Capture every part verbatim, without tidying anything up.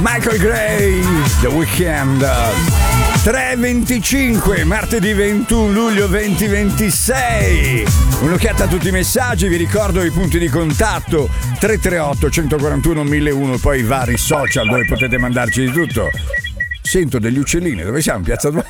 Michael Gray, The Weeknd. tre e venticinque, martedì ventuno luglio duemilaventisei. Un'occhiata a tutti i messaggi, vi ricordo i punti di contatto tre tre otto uno quattro uno uno uno, poi i vari social dove potete mandarci di tutto. Sento degli uccellini, dove siamo? Piazza Duomo?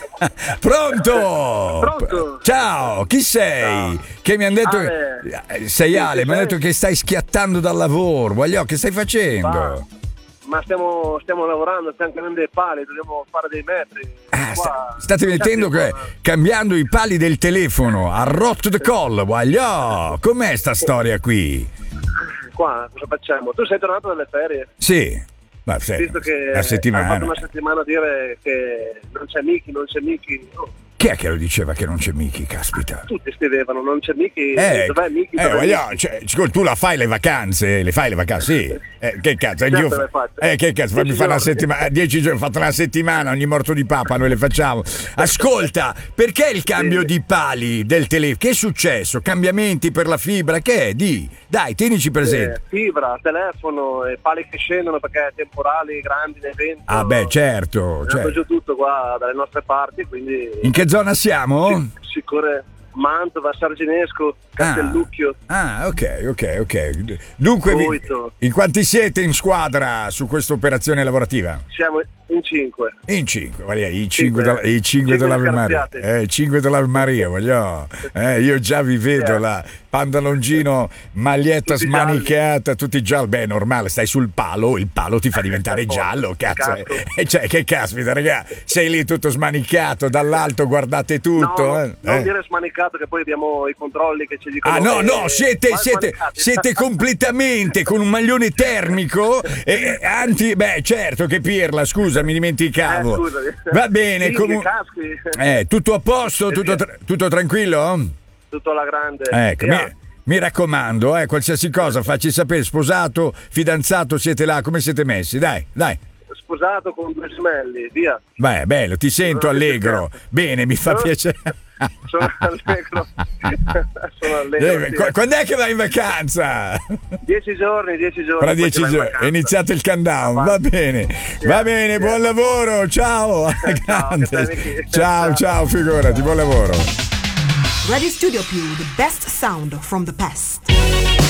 Pronto? Pronto? Ciao, chi sei? Ciao. Che mi hanno detto Ale. che... Sei Ale, mi hanno detto che stai schiattando dal lavoro. Voglio, che stai facendo? Ma, ma stiamo, stiamo lavorando, stiamo cambiando dei pali, dobbiamo fare dei metri. Ah, sta, Qua, state mettendo che, cambiando i pali del telefono a rotto de colle, voglio. Com'è sta storia qui? Qua cosa facciamo? Tu sei tornato dalle ferie? Sì. Ma sei, Visto che una settimana. hai fatto una settimana a dire che non c'è Miki, non c'è Miki. Oh. Chi è che lo diceva che non c'è Miki, caspita? Tutti scrivevano, non c'è Miki, Eh, dov'è Miki? eh, voglio, cioè, tu la fai le vacanze, le fai le vacanze, sì. Eh, che cazzo, Certo io, le faccio. eh, che cazzo, fammi Dieci fare una giorni. settimana, dieci giorni, ho fatto una settimana, ogni morto di papa noi le facciamo. Ascolta, perché il cambio Sì. di pali del telefono? Che è successo? Cambiamenti per la fibra? Che è? Di, dai, tienici presente. Eh, fibra, telefono, e pali che scendono perché temporali grandi nel vento. Ah beh, certo, È certo. giù tutto qua dalle nostre parti, quindi In che zona siamo? si, si corre Mantova, Sarginesco, Castellucchio. Ah, ok, ok, ok. Dunque, vi- Coito. in quanti siete in squadra su questa operazione lavorativa? Siamo in cinque. In cinque, voglio, i cinque, Cinque. della- i cinque Cinque dell'Ave Maria. scarpiate. Eh, cinque dell'Ave Maria, voglio. Eh, io già vi vedo Sì. là, pantaloncino, maglietta Tutti smanicata, tutti gialli. Beh, normale, stai sul palo, il palo ti fa diventare per forza. giallo, cazzo. Cazzo. E cioè, che caspita, raga, sei lì tutto smanicato, dall'alto guardate tutto. No, eh. non Eh. dire smanicato che poi abbiamo i controlli che ci dicono. Ah no, che- no, siete, Ma siete, smanicati. siete completamente con un maglione termico e e anti... Beh, certo che pirla, scusa, mi dimenticavo. Eh, scusami. Va bene, Sì, comu- che caschi. eh, tutto a posto, tutto, tra- tutto tranquillo? Tutto alla grande. Ecco, Via. mi, mi raccomando, eh, qualsiasi cosa, facci sapere, sposato, fidanzato, siete là, come siete messi? Dai, dai. Sposato con due gemelli, via. Beh, bello, ti sento No, che allegro. scherzo. Bene, mi fa No. piacere. Sono allegro. Sono allegro. Eh, sì. qu- quando è che vai in vacanza? Dieci giorni, dieci giorni. Fra poi dieci ci vai in giorni è vacanza. iniziato il countdown, va Avanti. bene, Sì, va bene, sì. buon lavoro, ciao, alla Ciao, grande. che stai, Michi? ciao, Ciao. ciao, figurati, buon lavoro. Radio Studio Più, the best sound from the past.